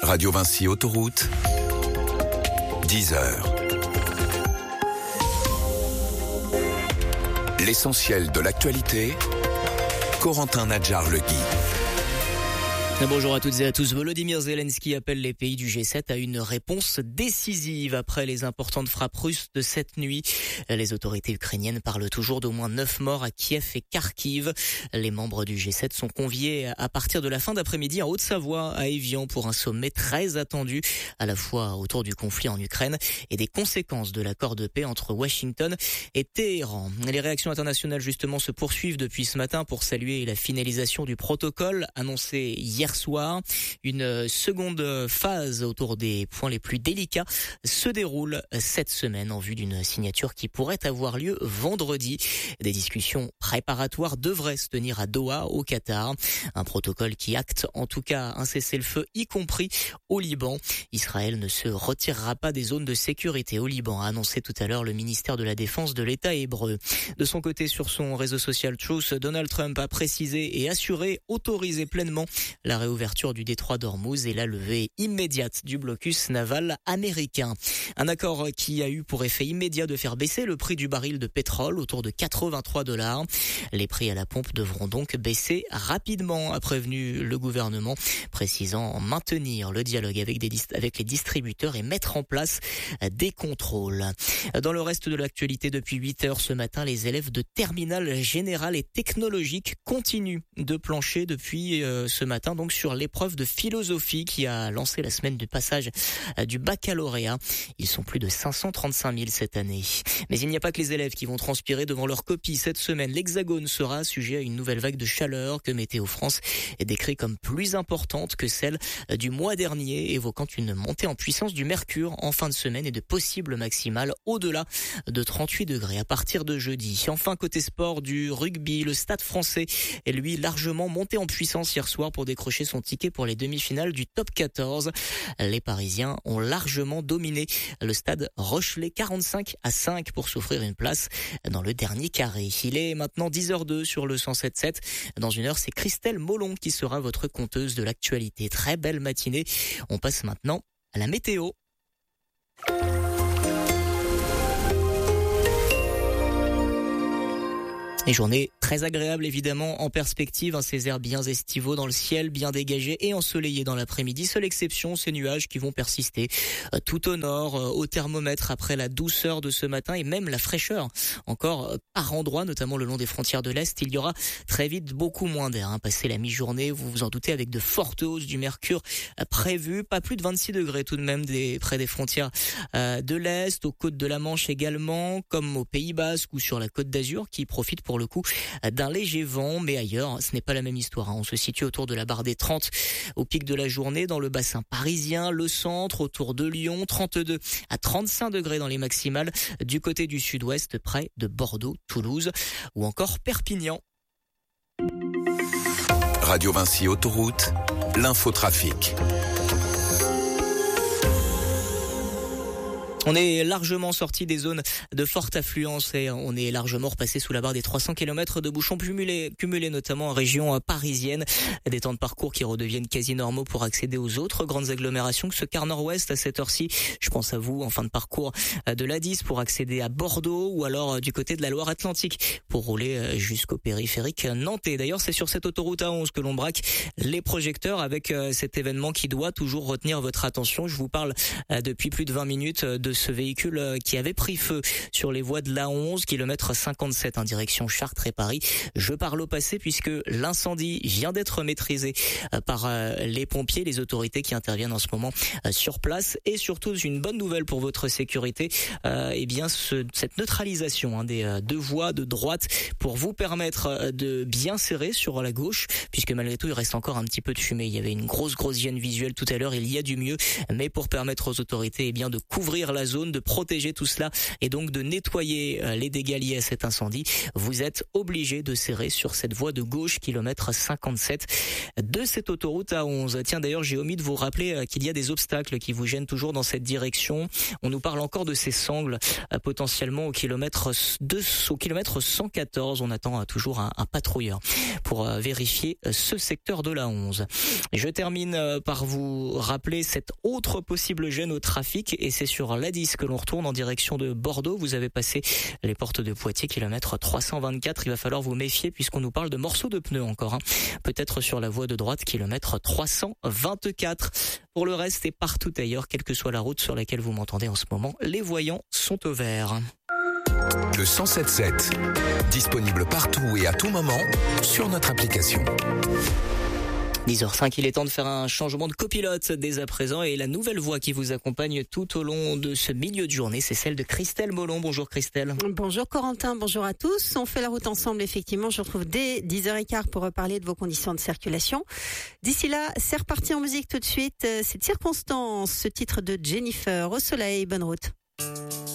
Radio Vinci Autoroute, 10h. L'essentiel de l'actualité, Corentin Nadjar-Legui. Bonjour à toutes et à tous. Volodymyr Zelensky appelle les pays du G7 à une réponse décisive après les importantes frappes russes de cette nuit. Les autorités ukrainiennes parlent toujours d'au moins 9 morts à Kiev et Kharkiv. Les membres du G7 sont conviés à partir de la fin d'après-midi en Haute-Savoie, à Évian, pour un sommet très attendu, à la fois autour du conflit en Ukraine et des conséquences de l'accord de paix entre Washington et Téhéran. Les réactions internationales justement se poursuivent depuis ce matin pour saluer la finalisation du protocole annoncé hier soir. Une seconde phase autour des points les plus délicats se déroule cette semaine en vue d'une signature qui pourrait avoir lieu vendredi. Des discussions préparatoires devraient se tenir à Doha, au Qatar. Un protocole qui acte en tout cas un cessez-le-feu, y compris au Liban. Israël ne se retirera pas des zones de sécurité au Liban, a annoncé tout à l'heure le ministère de la Défense de l'État hébreu. De son côté, sur son réseau social Truth, Donald Trump a précisé et assuré autoriser pleinement la réouverture du détroit d'Ormuz et la levée immédiate du blocus naval américain. Un accord qui a eu pour effet immédiat de faire baisser le prix du baril de pétrole autour de $83. Les prix à la pompe devront donc baisser rapidement, a prévenu le gouvernement, précisant maintenir le dialogue avec les distributeurs et mettre en place des contrôles. Dans le reste de l'actualité, depuis 8h ce matin, les élèves de terminale générale et technologique continuent de plancher depuis ce matin, donc sur l'épreuve de philosophie qui a lancé la semaine du passage du baccalauréat. Ils sont plus de 535 000 cette année. Mais il n'y a pas que les élèves qui vont transpirer devant leurs copies. Cette semaine, l'Hexagone sera sujet à une nouvelle vague de chaleur que Météo France décrit comme plus importante que celle du mois dernier, évoquant une montée en puissance du mercure en fin de semaine et de possibles maximales au-delà de 38 degrés à partir de jeudi. Enfin, côté sport, du rugby, le Stade Français est lui largement monté en puissance hier soir pour décrocher son ticket pour les demi-finales du top 14. Les Parisiens ont largement dominé le stade Rochelais 45-5 pour s'offrir une place dans le dernier carré. Il est maintenant 10h02 sur le 107.7. Dans une heure, c'est Christelle Molon qui sera votre conteuse de l'actualité. Très belle matinée. On passe maintenant à la météo. Et journée très agréable évidemment en perspective, ces airs bien estivaux dans le ciel, bien dégagés et ensoleillés dans l'après-midi. Seule exception, ces nuages qui vont persister tout au nord, au thermomètre après la douceur de ce matin et même la fraîcheur. Encore par endroits, notamment le long des frontières de l'Est, il y aura très vite beaucoup moins d'air. Passé la mi-journée, vous vous en doutez, avec de fortes hausses du mercure prévues. Pas plus de 26 degrés tout de même près des frontières de l'Est, aux côtes de la Manche également, comme au Pays Basque ou sur la Côte d'Azur qui profite pour le coup d'un léger vent, mais ailleurs ce n'est pas la même histoire. On se situe autour de la barre des 30 au pic de la journée dans le bassin parisien, le centre autour de Lyon, 32 à 35 degrés dans les maximales du côté du sud-ouest près de Bordeaux, Toulouse ou encore Perpignan. Radio Vinci Autoroute, l'infotrafic. On est largement sorti des zones de forte affluence et on est largement repassé sous la barre des 300 km de bouchons cumulés notamment en région parisienne. Des temps de parcours qui redeviennent quasi normaux pour accéder aux autres grandes agglomérations que ce quart nord-ouest à cette heure-ci. Je pense à vous en fin de parcours de l'A10 pour accéder à Bordeaux ou alors du côté de la Loire-Atlantique pour rouler jusqu'au périphérique nantais. D'ailleurs, c'est sur cette autoroute A11 que l'on braque les projecteurs avec cet événement qui doit toujours retenir votre attention. Je vous parle depuis plus de 20 minutes de ce véhicule qui avait pris feu sur les voies de l'A11, kilomètre 57 en direction Chartres et Paris. Je parle au passé puisque l'incendie vient d'être maîtrisé par les pompiers, les autorités qui interviennent en ce moment sur place. Et surtout, une bonne nouvelle pour votre sécurité, cette neutralisation des deux voies de droite pour vous permettre de bien serrer sur la gauche, puisque malgré tout, il reste encore un petit peu de fumée. Il y avait une grosse gêne visuelle tout à l'heure, il y a du mieux, mais pour permettre aux autorités de couvrir la zone, de protéger tout cela et donc de nettoyer les dégâts liés à cet incendie, vous êtes obligé de serrer sur cette voie de gauche, kilomètre 57 de cette autoroute A11. Tiens, d'ailleurs, j'ai omis de vous rappeler qu'il y a des obstacles qui vous gênent toujours dans cette direction. On nous parle encore de ces sangles potentiellement au kilomètre 114. On attend toujours un patrouilleur pour vérifier ce secteur de la 11. Je termine par vous rappeler cette autre possible gêne au trafic et c'est sur l'A10 que l'on retourne en direction de Bordeaux. Vous avez passé les portes de Poitiers, kilomètre 324. Il va falloir vous méfier puisqu'on nous parle de morceaux de pneus encore. Peut-être sur la voie de droite, kilomètre 324. Pour le reste et partout ailleurs, quelle que soit la route sur laquelle vous m'entendez en ce moment, les voyants sont au vert. Le 107.7, disponible partout et à tout moment sur notre application. 10h05, il est temps de faire un changement de copilote dès à présent et la nouvelle voix qui vous accompagne tout au long de ce milieu de journée, c'est celle de Christelle Mollon. Bonjour Christelle. Bonjour Corentin, bonjour à tous. On fait la route ensemble effectivement, je vous retrouve dès 10h15 pour reparler de vos conditions de circulation. D'ici là, c'est reparti en musique tout de suite. C'est Circonstance, ce titre de Jennifer. Au soleil, bonne route.